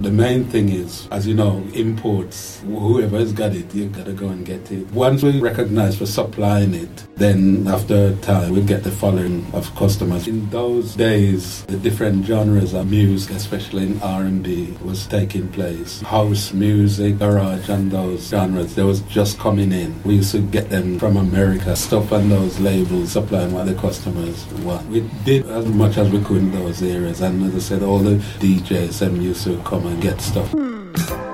The main thing is, as you know, imports, whoever's got it, you've got to go and get it. Once we recognize for supplying it, then after a time, we get the following of customers. In those days, the different genres of music, especially in R&B, was taking place. House music, garage, and those genres, they was just coming in. We used to get them from America, stuff on those labels, supplying what the customers want. We did as much as we could in those areas, and as I said, all the DJs used to come and get stuff.